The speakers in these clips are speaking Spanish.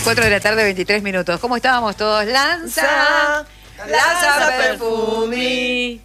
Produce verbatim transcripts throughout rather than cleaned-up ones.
cuatro de la tarde, veintitrés minutos. ¿Cómo estábamos todos? ¡Lanza! ¡Lanza Perfumi!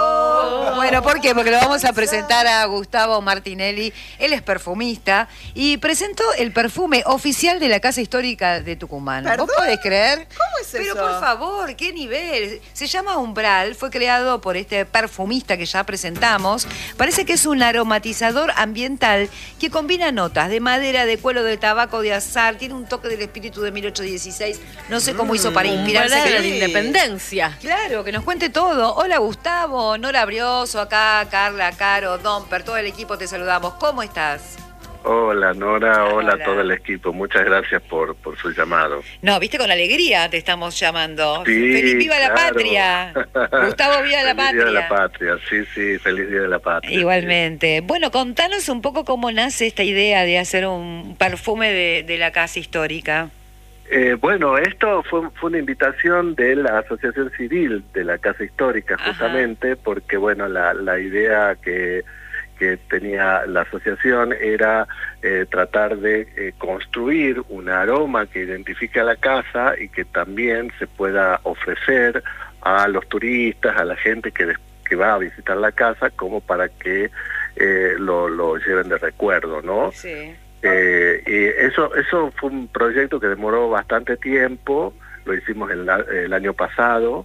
Oh. Bueno, ¿por qué? Porque lo vamos a presentar a Gustavo Martinelli. Él es perfumista y presentó el perfume oficial de la Casa Histórica de Tucumán. ¿Perdón? ¿Vos podés creer? ¿Cómo es Pero eso? por favor, ¿qué nivel? Se llama Umbral, fue creado por este perfumista que ya presentamos. Parece que es un aromatizador ambiental que combina notas de madera, de cuero de tabaco, de azar, tiene un toque del espíritu de mil ochocientos dieciséis. No sé cómo hizo para inspirarse. Umbral que- de independencia. Claro, que nos cuente todo. Hola Gustavo, Nora Brioso, acá, Carla, Caro, Domper, todo el equipo te saludamos. ¿Cómo estás? Hola Nora, hola, Hola. a todo el equipo. Muchas gracias por, por su llamado. No, viste, con alegría te estamos llamando. Sí, ¡Feliz viva la claro. patria! Gustavo, viva la Feliz patria. Día de la patria, sí, sí, feliz Día de la patria. Igualmente. Bueno, contanos un poco cómo nace esta idea de hacer un perfume de, de la Casa Histórica. Eh, bueno, esto fue, fue una invitación de la Asociación Civil de la Casa Histórica, Ajá. justamente, porque bueno, la, la idea que, que tenía la asociación era eh, tratar de eh, construir un aroma que identifique a la casa y que también se pueda ofrecer a los turistas, a la gente que, des- que va a visitar la casa, como para que eh, lo, lo lleven de recuerdo, ¿no? Sí. Eh, y eso eso fue un proyecto que demoró bastante tiempo, lo hicimos el, a- el año pasado,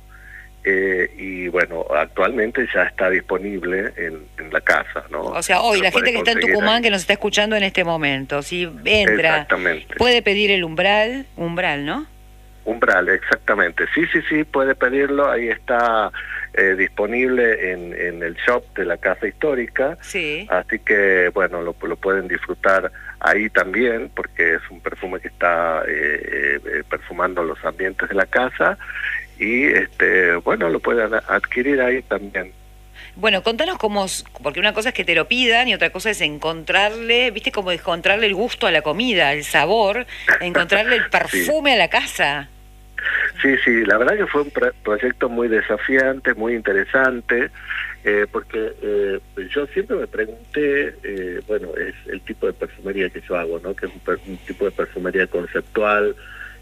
eh, y bueno, actualmente ya está disponible en, en la casa, ¿no? O sea, hoy Lo la gente puede que está en conseguir Tucumán, ahí. que nos está escuchando en este momento, si entra, Exactamente. puede pedir el umbral, umbral, ¿no? Umbral, exactamente. Sí, sí, sí, puede pedirlo, ahí está eh, disponible en, en el shop de la Casa Histórica. Sí. Así que, bueno, lo, lo pueden disfrutar ahí también, porque es un perfume que está eh, eh, perfumando los ambientes de la casa. Y, este bueno, lo pueden adquirir ahí también. Bueno, contanos cómo, es- porque una cosa es que te lo pidan y otra cosa es encontrarle, viste, como encontrarle el gusto a la comida, el sabor, encontrarle el perfume a la casa. Sí, sí, la verdad que fue un pro- proyecto muy desafiante, muy interesante, eh, porque eh, yo siempre me pregunté, eh, bueno, es el tipo de perfumería que yo hago, ¿no? Que es un, per- un tipo de perfumería conceptual,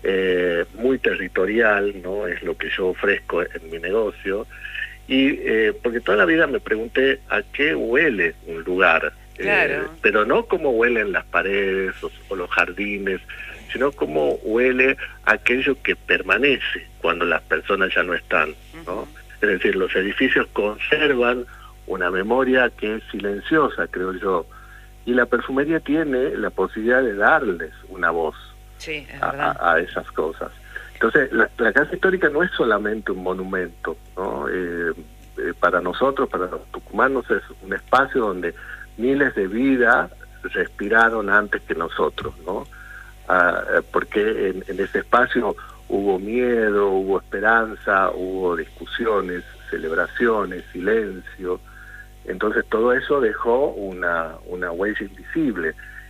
eh, muy territorial, ¿no? Es lo que yo ofrezco en mi negocio, y eh, porque toda la vida me pregunté a qué huele un lugar, Claro. eh, pero no cómo huelen las paredes o, o los jardines, sino cómo huele aquello que permanece cuando las personas ya no están, ¿no? Ujú. Es decir, los edificios conservan una memoria que es silenciosa, creo yo, y la perfumería tiene la posibilidad de darles una voz Sí, es a, verdad. a- a esas cosas. Entonces, la, la Casa Histórica no es solamente un monumento, ¿no? Eh, eh, para nosotros, para los tucumanos, es un espacio donde miles de vidas respiraron antes que nosotros, ¿no? Ah, eh, porque en, en ese espacio hubo miedo, hubo esperanza, hubo discusiones, celebraciones, silencio. Entonces todo eso dejó una, una huella invisible.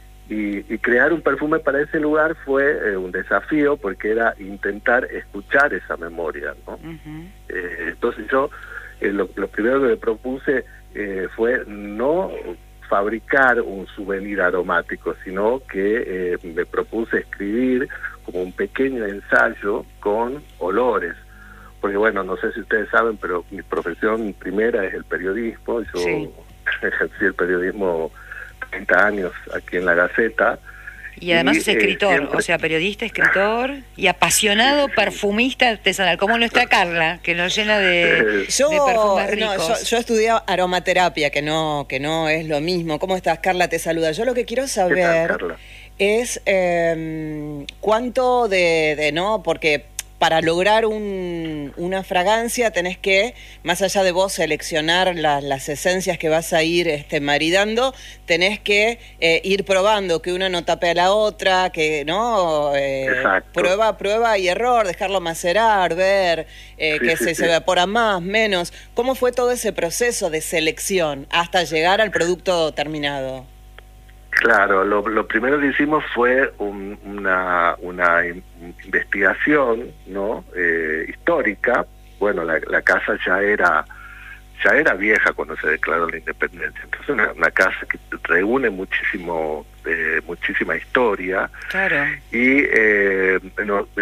Y, y crear un perfume para ese lugar fue eh, un desafío, porque era intentar escuchar esa memoria, ¿no? Ujú. Eh, entonces yo eh, lo, lo primero que me propuse eh, fue no fabricar un souvenir aromático, sino que eh, me propuse escribir como un pequeño ensayo con olores. Porque bueno, no sé si ustedes saben, pero mi profesión primera es el periodismo. Yo Sí. ejercí el periodismo treinta años aquí en La Gaceta. Y además Y, es eh, escritor, siempre- o sea, periodista, escritor y apasionado Sí, sí, sí. perfumista artesanal, como nuestra Carla, que nos llena de, Eh, Yo, de perfumes no, ricos. yo, yo estudié aromaterapia, que no, que no es lo mismo. ¿Cómo estás, Carla? Te saluda. Yo lo que quiero ¿Qué tal, saber Carla? es eh, cuánto de, de, ¿no? Porque para lograr un, una fragancia tenés que, más allá de vos seleccionar la- las esencias que vas a ir este, maridando, tenés que eh, ir probando que una no tape a la otra, que no eh, Exacto. prueba, prueba y error, dejarlo macerar, ver eh, Sí, que sí, se, sí. se evapora más, menos. ¿Cómo fue todo ese proceso de selección hasta llegar al producto terminado? Claro, lo, lo primero que hicimos fue un- una, una in- investigación, ¿no? Eh, histórica. Bueno, la, la casa ya era ya era vieja cuando se declaró la independencia. Entonces, una, una casa que reúne muchísimo, eh, muchísima historia. Claro. Y eh, me, no- me